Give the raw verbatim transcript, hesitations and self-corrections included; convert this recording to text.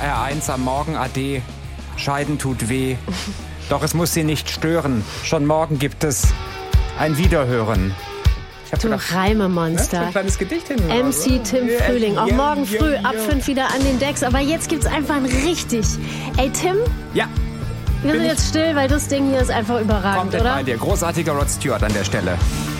R eins am Morgen ade. Scheiden tut weh. Doch es muss Sie nicht stören. Schon morgen gibt es ein Wiederhören. Du Reimemonster. Ja, ein kleines Gedicht hin. M C Tim Frühling. Auch morgen früh ab fünf wieder an den Decks. Aber jetzt gibt's einfach ein richtig. Ey, Tim? Ja. Wir sind jetzt still, weil das Ding hier ist einfach überragend, Kommt oder? bei dir. Großartiger Rod Stewart an der Stelle.